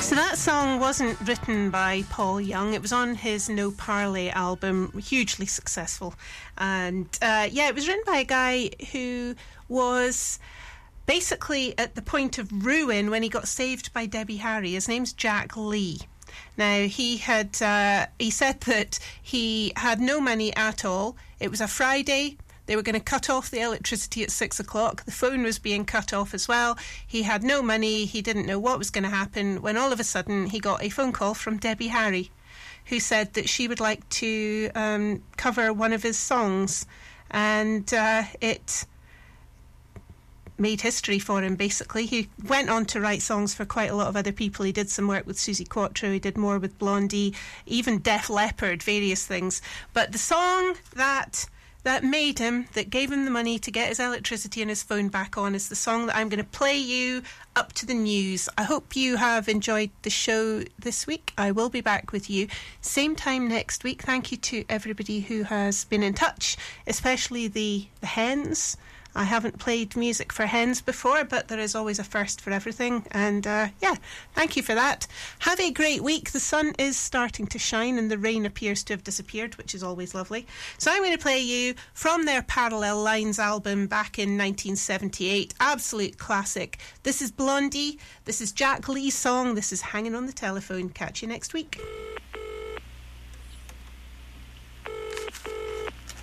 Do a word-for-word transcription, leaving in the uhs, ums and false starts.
So that song wasn't written by Paul Young. It was on his No Parley album, hugely successful. And uh, yeah, it was written by a guy who was basically at the point of ruin when he got saved by Debbie Harry. His name's Jack Lee. Now, he had uh, he said that he had no money at all. It was a Friday. They were going to cut off the electricity at six o'clock. The phone was being cut off as well. He had no money. He didn't know what was going to happen when all of a sudden he got a phone call from Debbie Harry, who said that she would like to um, cover one of his songs. And uh, it made history for him, basically. He went on to write songs for quite a lot of other people. He did some work with Suzi Quatro. He did more with Blondie, even Def Leppard, various things. But the song that... that made him, that gave him the money to get his electricity and his phone back on, is the song that I'm going to play you up to the news. I hope you have enjoyed the show this week. I will be back with you same time next week. Thank you to everybody who has been in touch, especially the, the hens. I haven't played music for hens before, but there is always a first for everything. And uh, yeah, thank you for that. Have a great week. The sun is starting to shine and the rain appears to have disappeared, which is always lovely. So I'm going to play you from their Parallel Lines album back in nineteen seventy-eight. Absolute classic. This is Blondie. This is Jack Lee's song. This is Hanging on the Telephone. Catch you next week.